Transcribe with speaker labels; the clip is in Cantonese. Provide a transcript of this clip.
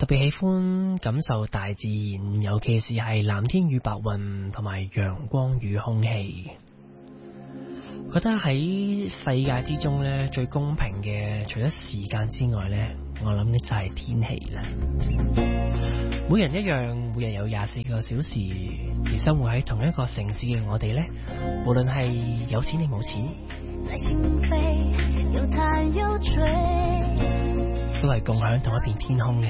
Speaker 1: 特別喜歡感受大自然，尤其是係藍天與白雲同埋陽光與空氣。覺得喺世界之中咧，最公平嘅除咗時間之外咧，我諗嘅就係天氣啦。每人一樣，每日有24個小時，而生活喺同一個城市嘅我哋咧，無論係有錢定冇錢，都係共享同一片天空嘅。